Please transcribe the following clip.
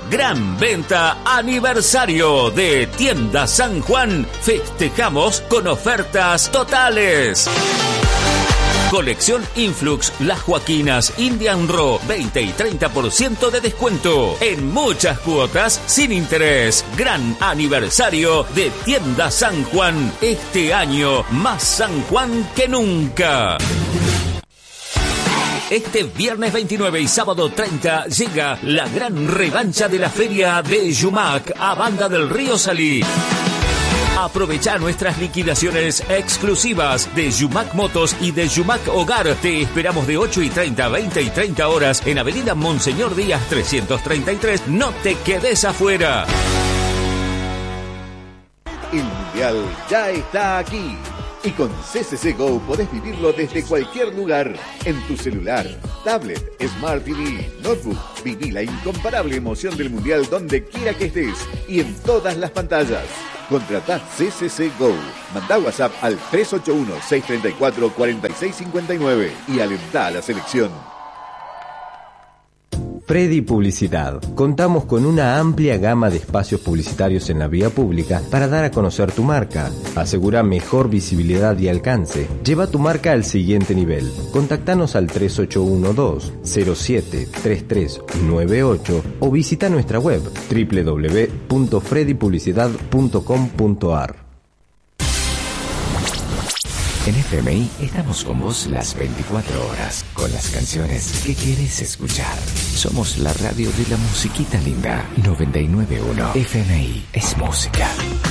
Gran venta aniversario de Tienda San Juan. Festejamos con ofertas totales. Colección Influx, Las Joaquinas, Indian Raw, 20 y 30% de descuento. En muchas cuotas, sin interés. Gran aniversario de Tienda San Juan. Este año, más San Juan que nunca. Este viernes 29 y sábado 30 llega la gran revancha de la feria de Yumac a Banda del Río Salí. Aprovecha nuestras liquidaciones exclusivas de Yumac Motos y de Yumac Hogar. Te esperamos de 8:30 a 20:30 horas en Avenida Monseñor Díaz 333. No te quedes afuera. El Mundial ya está aquí. Y con CCC Go podés vivirlo desde cualquier lugar, en tu celular, tablet, Smart TV, notebook. Viví la incomparable emoción del Mundial donde quiera que estés y en todas las pantallas. Contratá CCC Go. Mandá WhatsApp al 381-634-4659 y alentá a la selección. Freddy Publicidad. Contamos con una amplia gama de espacios publicitarios en la vía pública para dar a conocer tu marca. Asegura mejor visibilidad y alcance. Lleva tu marca al siguiente nivel. Contactanos al 3812-073398 o visita nuestra web www.freddypublicidad.com.ar. En FMI estamos con vos las 24 horas, con las canciones que querés escuchar. Somos la radio de la musiquita linda. 99.1 FMI es música.